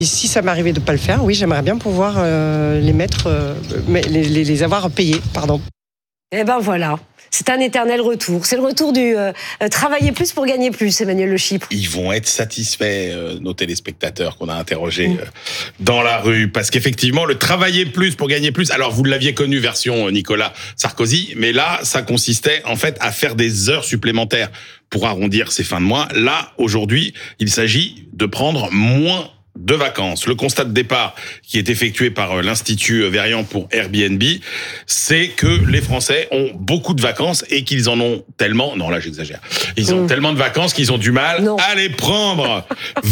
Et si ça m'arrivait de ne pas le faire, oui, j'aimerais bien pouvoir les avoir payés, pardon. Eh ben voilà, c'est un éternel retour. C'est le retour du travailler plus pour gagner plus, Emmanuel Le Chypre. Ils vont être satisfaits, nos téléspectateurs qu'on a interrogés dans la rue. Parce qu'effectivement, le travailler plus pour gagner plus, alors vous l'aviez connu version Nicolas Sarkozy, mais là, ça consistait en fait à faire des heures supplémentaires pour arrondir ses fins de mois. Là, aujourd'hui, il s'agit de prendre moins de vacances. Le constat de départ qui est effectué par l'Institut Verian pour Airbnb, c'est que les Français ont beaucoup de vacances et qu'ils en ont tellement... Non, là, j'exagère. Ils ont tellement de vacances qu'ils ont du mal à les prendre.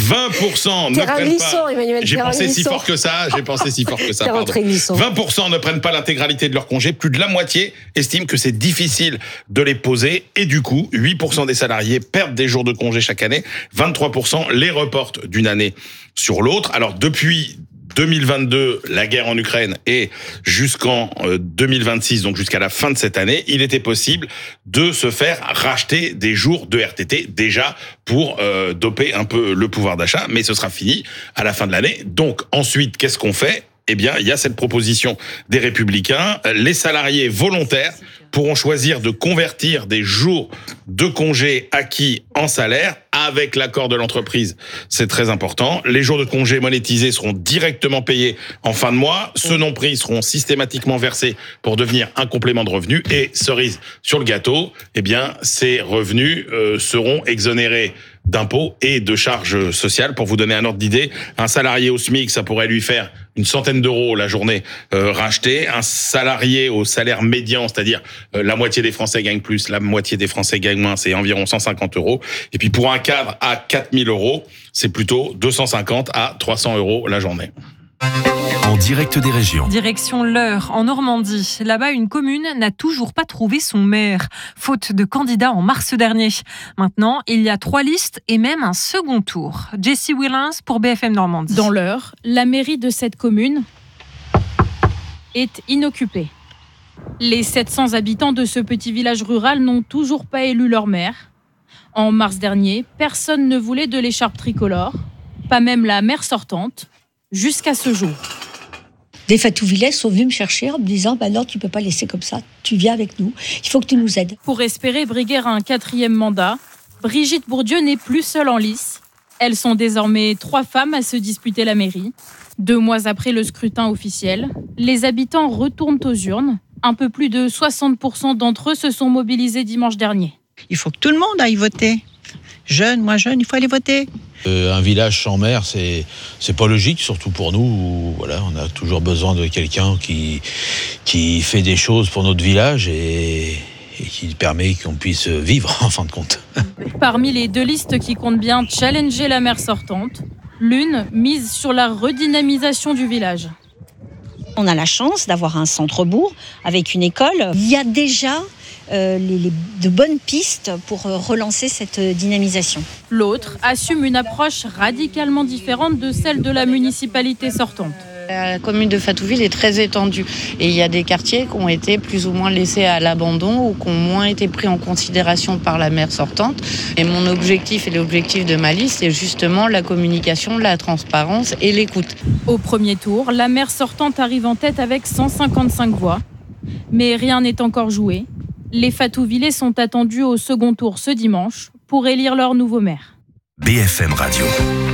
20% ne prennent pas... Emmanuel, J'ai pensé si fort que ça. Pardon. 20% ne prennent pas l'intégralité de leur congé. Plus de la moitié estiment que c'est difficile de les poser. Et du coup, 8% des salariés perdent des jours de congé chaque année. 23% les reportent d'une année sur l'autre. Alors, depuis 2022, la guerre en Ukraine, et jusqu'en 2026, donc jusqu'à la fin de cette année, il était possible de se faire racheter des jours de RTT, déjà pour doper un peu le pouvoir d'achat, mais ce sera fini à la fin de l'année. Donc, ensuite, qu'est-ce qu'on fait ? Eh bien, il y a cette proposition des Républicains. Les salariés volontaires pourront choisir de convertir des jours de congé acquis en salaire avec l'accord de l'entreprise. C'est très important. Les jours de congé monétisés seront directement payés en fin de mois. Ceux non pris seront systématiquement versés pour devenir un complément de revenu. Et cerise sur le gâteau, eh bien, ces revenus seront exonérés d'impôts et de charges sociales. Pour vous donner un ordre d'idée, un salarié au SMIC, ça pourrait lui faire une centaine d'euros la journée rachetée. Un salarié au salaire médian, c'est-à-dire la moitié des Français gagnent plus, la moitié des Français gagnent moins, c'est environ 150 euros. Et puis pour un cadre à 4000 euros, c'est plutôt 250 à 300 euros la journée. En direct des régions. Direction l'Eure, en Normandie. Là-bas, une commune n'a toujours pas trouvé son maire, faute de candidats en mars dernier. Maintenant, il y a 3 listes et même un second tour. Jessie Willens pour BFM Normandie. Dans l'Eure, la mairie de cette commune est inoccupée. Les 700 habitants de ce petit village rural n'ont toujours pas élu leur maire. En mars dernier, personne ne voulait de l'écharpe tricolore, pas même la maire sortante, jusqu'à ce jour. Des Fatouvillais sont venus me chercher en me disant « non, tu ne peux pas laisser comme ça, tu viens avec nous, il faut que tu nous aides ». Pour espérer briguer un 4e mandat, Brigitte Bourdieu n'est plus seule en lice. Elles sont désormais 3 femmes à se disputer la mairie. 2 mois après le scrutin officiel, les habitants retournent aux urnes. Un peu plus de 60% d'entre eux se sont mobilisés dimanche dernier. Il faut que tout le monde aille voter. Jeune, moins jeune, il faut aller voter. Un village sans maire, c'est pas logique, surtout pour nous. Où, voilà, on a toujours besoin de quelqu'un qui fait des choses pour notre village et qui permet qu'on puisse vivre, en fin de compte. Parmi les 2 listes qui comptent bien challenger la maire sortante, l'une mise sur la redynamisation du village. On a la chance d'avoir un centre-bourg avec une école. Il y a déjà de bonnes pistes pour relancer cette dynamisation. L'autre assume une approche radicalement différente de celle de la municipalité sortante. La commune de Fatouville est très étendue et il y a des quartiers qui ont été plus ou moins laissés à l'abandon ou qui ont moins été pris en considération par la maire sortante. Et mon objectif et l'objectif de ma liste, c'est justement la communication, la transparence et l'écoute. Au premier tour, la maire sortante arrive en tête avec 155 voix. Mais rien n'est encore joué. Les Fatouvillais sont attendus au second tour ce dimanche pour élire leur nouveau maire. BFM Radio.